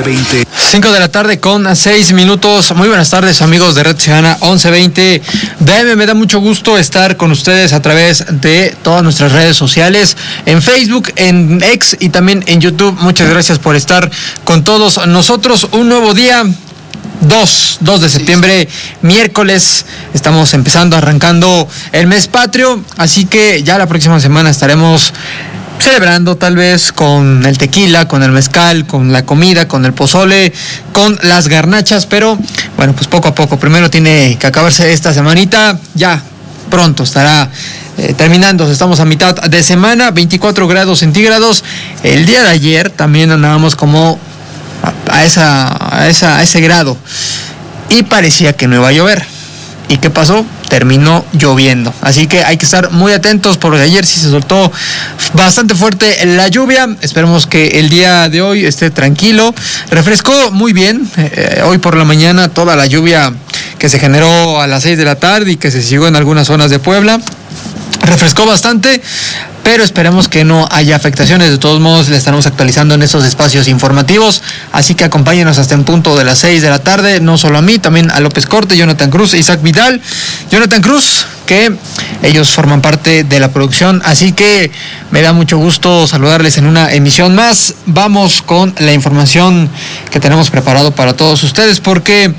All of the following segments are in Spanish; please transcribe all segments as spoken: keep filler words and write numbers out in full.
once veinte. cinco de la tarde con seis minutos. Muy buenas tardes, amigos de Red Ciudadana once veinte D M. Me da mucho gusto estar con ustedes a través de todas nuestras redes sociales, en Facebook, en X y también en YouTube. Muchas gracias por estar con todos nosotros. Un nuevo día. dos de septiembre, miércoles, estamos empezando, arrancando el mes patrio, así que ya la próxima semana estaremos celebrando tal vez con el tequila, con el mezcal, con la comida, con el pozole, con las garnachas, pero bueno, pues poco a poco. Primero tiene que acabarse esta semanita, ya pronto estará eh, terminando, estamos a mitad de semana, veinticuatro grados centígrados. El día de ayer también andábamos como a, esa, a, esa, a ese grado y parecía que no iba a llover. ¿Y qué pasó? Terminó lloviendo. Así que hay que estar muy atentos porque ayer sí se soltó bastante fuerte la lluvia. Esperemos que el día de hoy esté tranquilo. Refrescó muy bien. Eh, hoy por la mañana toda la lluvia que se generó a las seis de la tarde y que se siguió en algunas zonas de Puebla. Refrescó bastante, pero esperemos que no haya afectaciones. De todos modos, le estaremos actualizando en estos espacios informativos, así que acompáñenos hasta en punto de las seis de la tarde, no solo a mí, también a López Corte, Jonathan Cruz, Isaac Vidal, Jonathan Cruz, que ellos forman parte de la producción, así que me da mucho gusto saludarles en una emisión más. Vamos con la información que tenemos preparado para todos ustedes, porque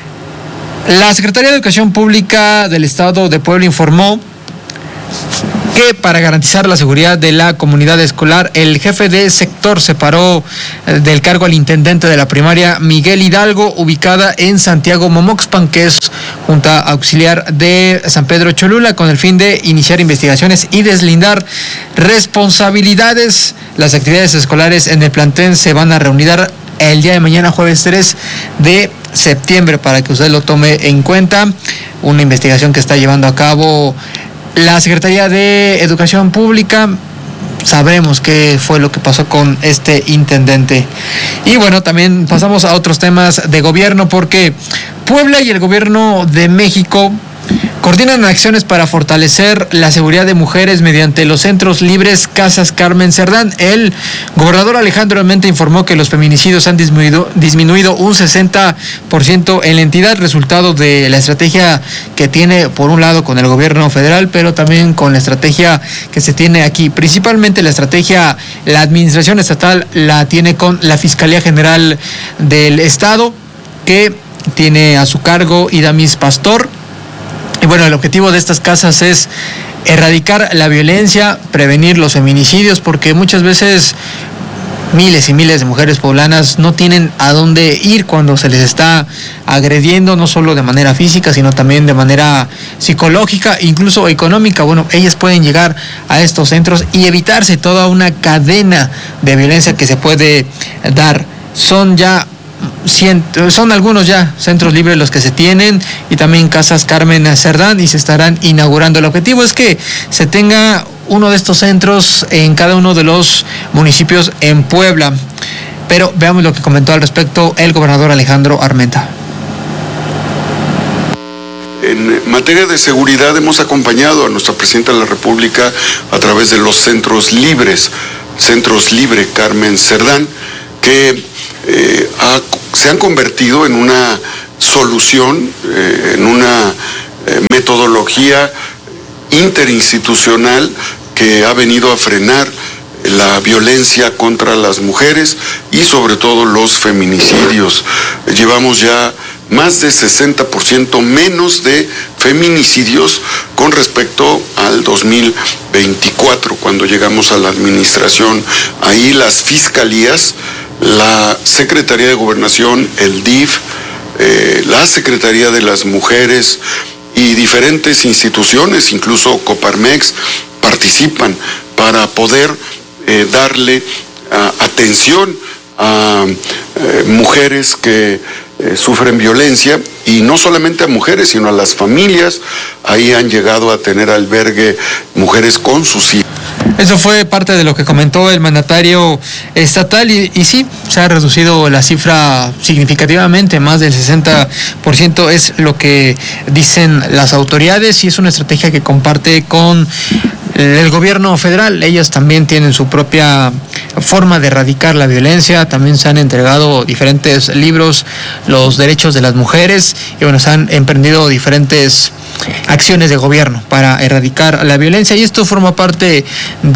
la Secretaría de Educación Pública del Estado de Puebla informó que para garantizar la seguridad de la comunidad escolar, el jefe de sector separó del cargo al intendente de la primaria Miguel Hidalgo, ubicada en Santiago Momoxpan, que es Junta Auxiliar de San Pedro Cholula, con el fin de iniciar investigaciones y deslindar responsabilidades. Las actividades escolares en el plantel se van a reunir el día de mañana, jueves tres de septiembre, para que usted lo tome en cuenta. Una investigación que está llevando a cabo la Secretaría de Educación Pública. Sabremos qué fue lo que pasó con este intendente. Y bueno, también pasamos a otros temas de gobierno, porque Puebla y el gobierno de México coordinan acciones para fortalecer la seguridad de mujeres mediante los centros libres Casas Carmen Cerdán. El gobernador Alejandro Armenta informó que los feminicidios han disminuido, disminuido un sesenta por ciento en la entidad, resultado de la estrategia que tiene por un lado con el gobierno federal, pero también con la estrategia que se tiene aquí. Principalmente la estrategia, la administración estatal la tiene con la Fiscalía General del Estado, que tiene a su cargo Idamis Pastor. Y bueno, el objetivo de estas casas es erradicar la violencia, prevenir los feminicidios, porque muchas veces miles y miles de mujeres poblanas no tienen a dónde ir cuando se les está agrediendo, no solo de manera física, sino también de manera psicológica, incluso económica. Bueno, ellas pueden llegar a estos centros y evitarse toda una cadena de violencia que se puede dar. Son ya Son algunos ya centros libres los que se tienen, y también Casas Carmen Cerdán, y se estarán inaugurando. El objetivo es que se tenga uno de estos centros en cada uno de los municipios en Puebla. Pero veamos lo que comentó al respecto el gobernador Alejandro Armenta. En materia de seguridad hemos acompañado a nuestra presidenta de la República a través de los centros libres, Centros Libre Carmen Cerdán, que eh, ha, se han convertido en una solución, eh, en una eh, metodología interinstitucional que ha venido a frenar la violencia contra las mujeres y sobre todo los feminicidios. Llevamos ya más de sesenta por ciento menos de feminicidios con respecto al dos mil veinticuatro, cuando llegamos a la administración. Ahí las fiscalías, la Secretaría de Gobernación, el D I F, eh, la Secretaría de las Mujeres y diferentes instituciones, incluso Coparmex, participan para poder eh, darle uh, atención a eh, mujeres que eh, sufren violencia, y no solamente a mujeres, sino a las familias. Ahí han llegado a tener albergue mujeres con sus hijos. Eso fue parte de lo que comentó el mandatario estatal, y, y sí, se ha reducido la cifra significativamente, más del sesenta por ciento es lo que dicen las autoridades, y es una estrategia que comparte con el gobierno federal. Ellas también tienen su propia forma de erradicar la violencia. También se han entregado diferentes libros, los derechos de las mujeres, y bueno, se han emprendido diferentes acciones de gobierno para erradicar la violencia, y esto forma parte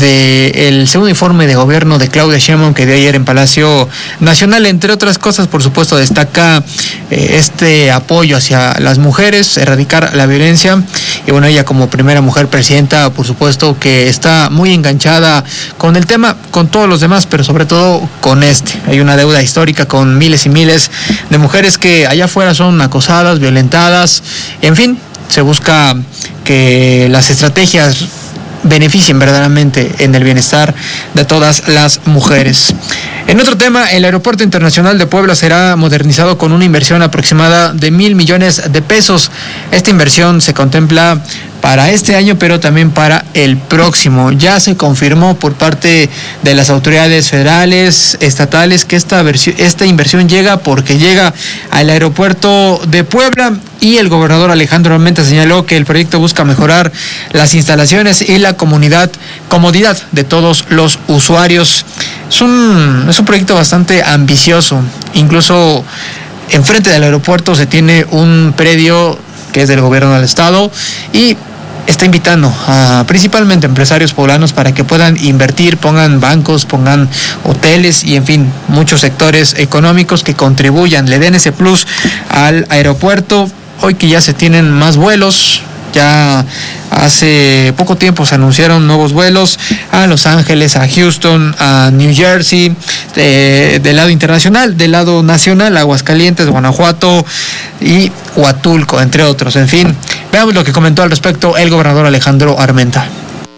del segundo informe de gobierno de Claudia Sheinbaum que dio ayer en Palacio Nacional. Entre otras cosas, por supuesto, destaca eh, este apoyo hacia las mujeres, erradicar la violencia, y bueno, ella como primera mujer presidenta, por supuesto que está muy enganchada con el tema, con todos los demás, pero sobre todo con este. Hay una deuda histórica con miles y miles de mujeres que allá afuera son acosadas, violentadas, en fin. Se busca que las estrategias beneficien verdaderamente en el bienestar de todas las mujeres. En otro tema, el Aeropuerto Internacional de Puebla será modernizado con una inversión aproximada de mil millones de pesos. Esta inversión se contempla para este año, pero también para el próximo. Ya se confirmó por parte de las autoridades federales, estatales, que esta, versión, esta inversión llega porque llega al aeropuerto de Puebla, y el gobernador Alejandro Armenta señaló que el proyecto busca mejorar las instalaciones y la comunidad, comodidad de todos los usuarios. Es un, es un proyecto bastante ambicioso. Incluso enfrente del aeropuerto se tiene un predio que es del gobierno del estado, y está invitando a principalmente empresarios poblanos para que puedan invertir, pongan bancos, pongan hoteles y en fin, muchos sectores económicos que contribuyan, le den ese plus al aeropuerto. Hoy que ya se tienen más vuelos, ya hace poco tiempo se anunciaron nuevos vuelos a Los Ángeles, a Houston, a New Jersey, de, del lado internacional, del lado nacional, Aguascalientes, Guanajuato y Huatulco, entre otros. En fin, veamos lo que comentó al respecto el gobernador Alejandro Armenta.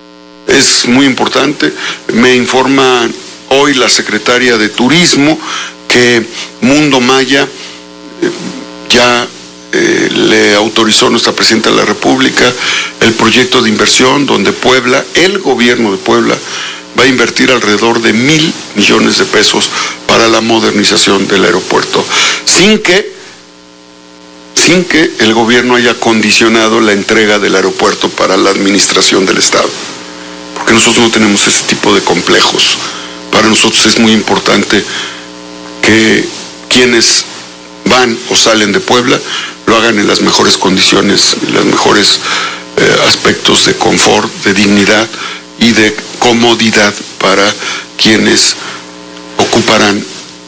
Es muy importante, me informa hoy la secretaria de Turismo que Mundo Maya eh, ya Eh, le autorizó a nuestra presidenta de la República el proyecto de inversión donde Puebla, el gobierno de Puebla, va a invertir alrededor de mil millones de pesos para la modernización del aeropuerto, sin que, sin que el gobierno haya condicionado la entrega del aeropuerto para la administración del Estado, porque nosotros no tenemos ese tipo de complejos. Para nosotros es muy importante que quienes van o salen de Puebla lo hagan en las mejores condiciones, en los mejores eh, aspectos de confort, de dignidad y de comodidad para quienes ocuparán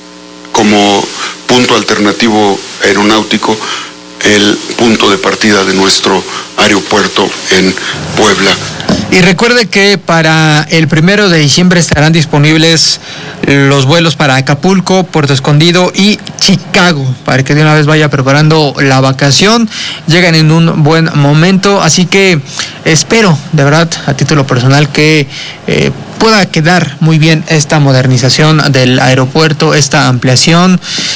como punto alternativo aeronáutico el punto de partida de nuestro aeropuerto en Puebla. Y recuerde que para el primero de diciembre estarán disponibles los vuelos para Acapulco, Puerto Escondido y Chicago, para que de una vez vaya preparando la vacación. Llegan en un buen momento, así que espero, de verdad, a título personal, que eh, pueda quedar muy bien esta modernización del aeropuerto, esta ampliación.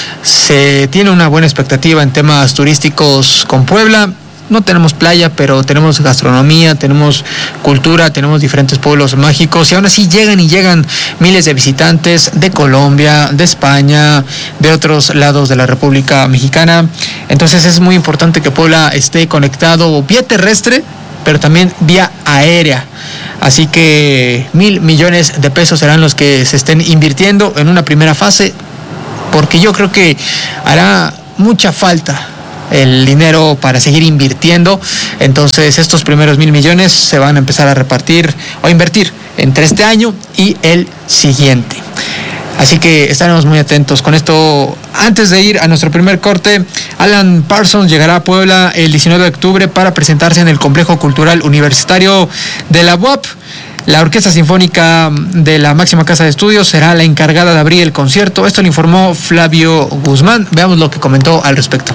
Se tiene una buena expectativa en temas turísticos con Puebla. No tenemos playa, pero tenemos gastronomía, tenemos cultura, tenemos diferentes pueblos mágicos, y aún así llegan y llegan miles de visitantes de Colombia, de España, de otros lados de la República Mexicana. Entonces es muy importante que Puebla esté conectado vía terrestre, pero también vía aérea. Así que mil millones de pesos serán los que se estén invirtiendo en una primera fase, porque yo creo que hará mucha falta el dinero para seguir invirtiendo. Entonces estos primeros mil millones se van a empezar a repartir o a invertir entre este año y el siguiente. Así que estaremos muy atentos con esto. Antes de ir a nuestro primer corte, Alan Parsons llegará a Puebla el diecinueve de octubre para presentarse en el Complejo Cultural Universitario de la U A P. La Orquesta Sinfónica de la máxima casa de estudios será la encargada de abrir el concierto. Esto lo informó Flavio Guzmán. Veamos lo que comentó al respecto.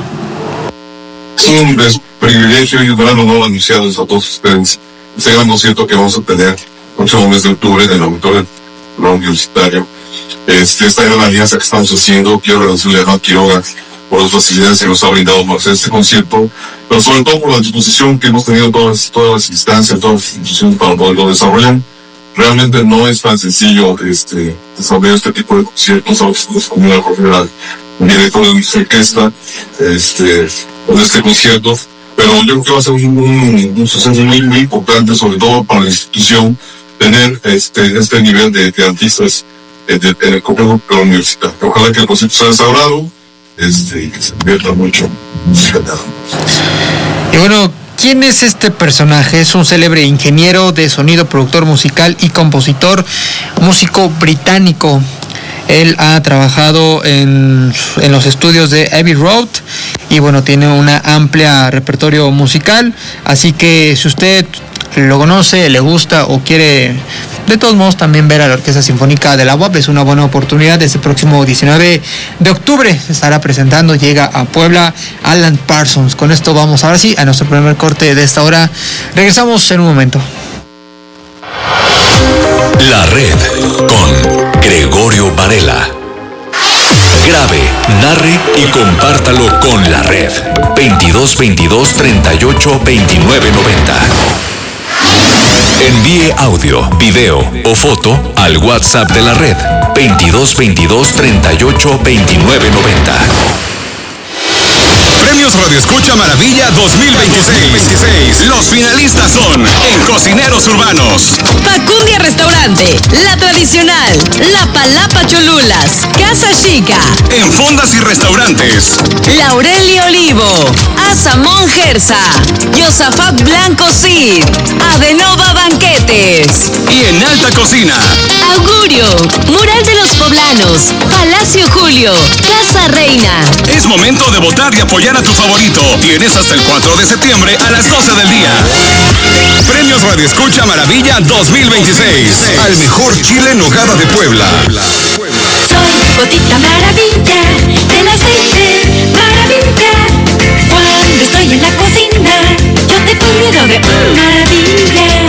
Es un privilegio y un gran honor anunciarles a todos ustedes este gran concierto que vamos a tener el próximo mes de octubre en el auditorio universitario. Este, esta gran alianza que estamos haciendo, quiero agradecerle a Juan Quiroga por las facilidades que nos ha brindado para hacer este concierto, pero sobre todo por la disposición que hemos tenido todas, todas las instancias, todas las instituciones para poderlo desarrollar. Realmente no es tan sencillo este, desarrollar este tipo de conciertos. Ahora estamos con una profesional, un director de nuestra orquesta, este, con este concierto, pero yo creo que va a ser un, un, un suceso muy, muy importante, sobre todo para la institución, tener este, este nivel de, de artistas en de, de, el complejo de la universidad. Ojalá que el concepto sea restaurado este, y que se invierta mucho. Y bueno, ¿quién es este personaje? Es un célebre ingeniero de sonido, productor musical y compositor, músico británico. Él ha trabajado en, en los estudios de Abbey Road y bueno, tiene una amplia repertorio musical, así que si usted lo conoce, le gusta o quiere de todos modos también ver a la Orquesta Sinfónica de la U A P, es una buena oportunidad. Este próximo diecinueve de octubre se estará presentando, llega a Puebla Alan Parsons. Con esto vamos ahora sí a nuestro primer corte de esta hora. Regresamos en un momento. La Red con Gregorio Varela. Grabe, narre y compártalo con La Red. veintidós veintidós treinta y ocho veintinueve noventa. Envíe audio, video o foto al WhatsApp de La Red. veintidós veintidós treinta y ocho veintinueve noventa. Premios Radio Escucha Maravilla dos mil veintiséis. Los finalistas son en Cocineros Urbanos: Facundia Restaurante, La Tradicional, La Palapa Cholulas, Casa Chica. En Fondas y Restaurantes: Laurelio Olivo, Asamón Gersa, Yosafat Blanco Cid, Adenova Banquetes. Y en Alta Cocina: Augurio, Mural de los Poblanos, Palacio Julio, Casa Reina. Es momento de votar y apoyar a tu favorito. Tienes hasta el cuatro de septiembre a las doce del día. Premios Radio Escucha Maravilla dos mil veintiséis. Al mejor chile en nogada de Puebla. Soy gotita maravilla del aceite, maravilla. Cuando estoy en la cocina, yo te cuido de maravilla.